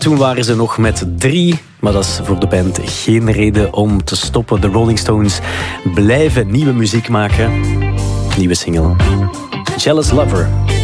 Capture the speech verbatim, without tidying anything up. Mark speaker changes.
Speaker 1: toen waren ze nog met drie, maar dat is voor de band geen reden om te stoppen. De Rolling Stones blijven nieuwe muziek maken. Nieuwe single. Jealous Lover.